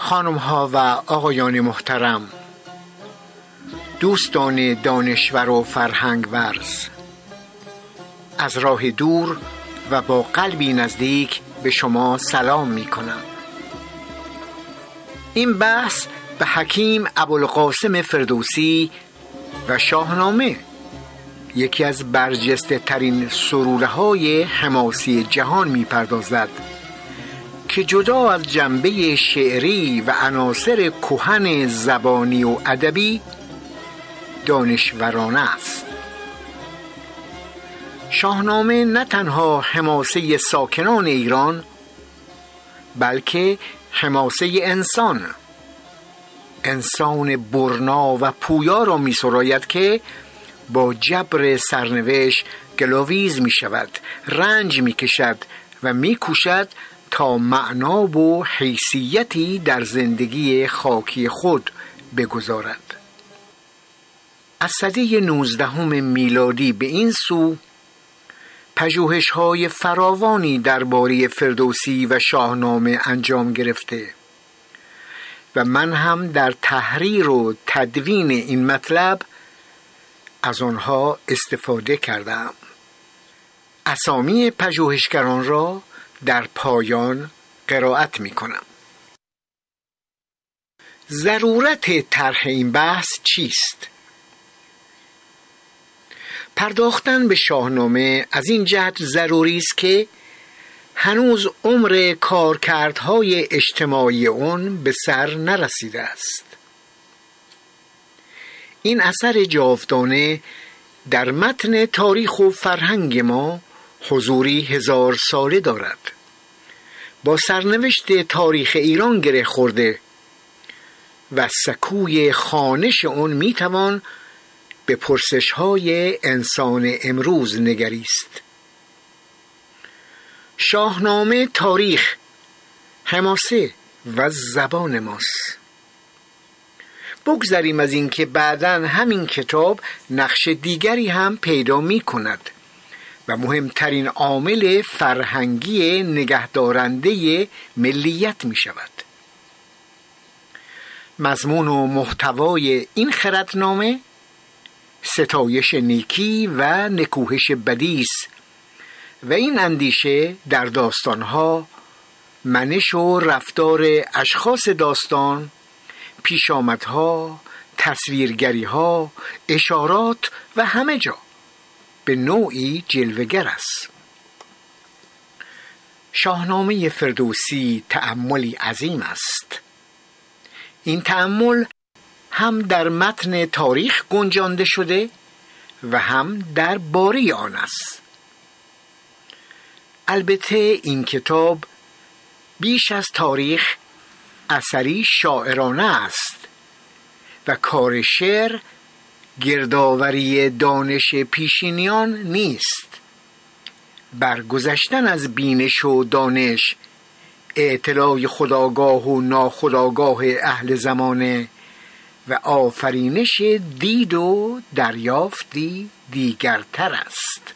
خانم‌ها و آقایان محترم، دوستان دانشور و فرهنگ ورز، از راه دور و با قلبی نزدیک به شما سلام می‌کنم. این بحث به حکیم ابوالقاسم فردوسی و شاهنامه، یکی از برجسته ترین سروره‌های حماسی جهان می‌پردازد که جدا از جنبه شعری و عناصر کهن زبانی و ادبی دانشورانه است. شاهنامه نه تنها حماسه ساکنان ایران، بلکه حماسه انسان برنا و پویا را می سراید که با جبر سرنوشت گلاویز می شود، رنج می کشد و می کوشد تا معنا و حیثیتی در زندگی خاکی خود بگذارد. از سده 19 میلادی به این سو پژوهش‌های فراوانی درباره فردوسی و شاهنامه انجام گرفته و من هم در تحریر و تدوین این مطلب از آنها استفاده کردم. اسامی پژوهشگران را در پایان قرائت می‌کنم. ضرورت طرح این بحث چیست؟ پرداختن به شاهنامه از این جهت ضروری است که هنوز عمر کارکردهای اجتماعی آن به سر نرسیده است. این اثر جاودانه در متن تاریخ و فرهنگ ما حضوری 1000 ساله دارد. با سرنوشت تاریخ ایران گره خورده و سکوی خوانش آن میتوان به پرسش‌های انسان امروز نگریست. شاهنامه تاریخ، حماسه و زبان ماست. بگذریم از این که بعداً همین کتاب نقش دیگری هم پیدا می کند و مهمترین عامل فرهنگی نگهدارنده ملیت می شود. مضمون و محتوای این خردنامه ستایش نیکی و نکوهش بدی است و این اندیشه در داستانها، منش و رفتار اشخاص داستان، پیشامدها، تصویرگریها، اشارات و همه جا به نوعی جلوه‌گر است. شاهنامه فردوسی تأملی عظیم است. این تأمل هم در متن تاریخ گنجانده شده و هم در باری آن است. البته این کتاب بیش از تاریخ اثری شاعرانه است و کار شعر گردآوری دانش پیشینیان نیست. برگذشتن از بینش و دانش، اطلاع خودآگاه و ناخودآگاه اهل زمانه و آفرینش دید و دریافتی دیگرتر است.